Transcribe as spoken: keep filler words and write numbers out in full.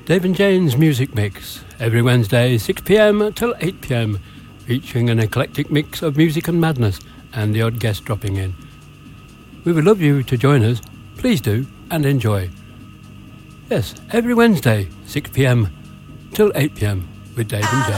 Dave and Jane's Music Mix, every Wednesday, six p.m. till eight p.m, featuring an eclectic mix of music and madness, and the odd guest dropping in. We would love you to join us. Please do, and enjoy. Yes, every Wednesday, six p.m. till eight p.m, with Dave and Jane.